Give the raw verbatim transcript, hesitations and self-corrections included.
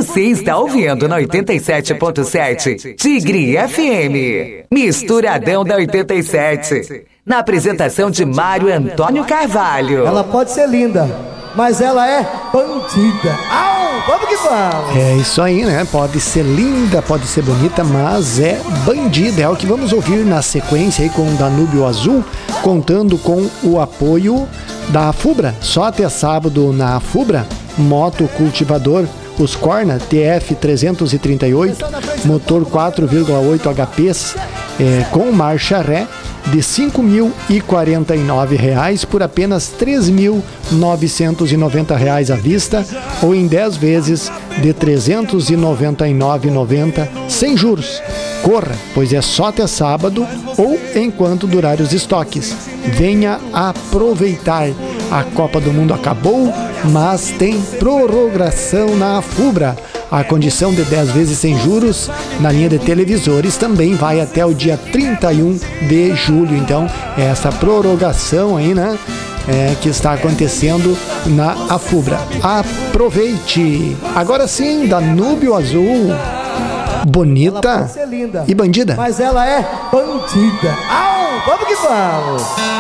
Você está ouvindo na oitenta e sete ponto sete Tigre F M. Misturadão da oitenta e sete. Na apresentação de Mário Antônio Carvalho. Ela pode ser linda, mas ela é bandida. Au, vamos que vamos. É isso aí, né? Pode ser linda, pode ser bonita, mas é bandida. É o que vamos ouvir na sequência aí com o Danúbio Azul, contando com o apoio da Fubra. Só até sábado na Fubra, moto cultivador Husqvarna T F trezentos e trinta e oito, motor quatro vírgula oito H Ps, é, com marcha ré, de cinco mil e quarenta e nove reais por apenas três mil novecentos e noventa reais à vista, ou em dez vezes de trezentos e noventa e nove reais e noventa centavos sem juros. Corra, pois é só até sábado ou enquanto durar os estoques. Venha aproveitar. A Copa do Mundo acabou, mas tem prorrogação na Fubra. A condição de dez vezes sem juros na linha de televisores também vai até o dia trinta e um de julho. Então, essa prorrogação aí, né, é, que está acontecendo na Afubra. Aproveite! Agora sim, Danúbio Azul. Bonita linda, e bandida. Mas ela é bandida. Au, vamos que vamos.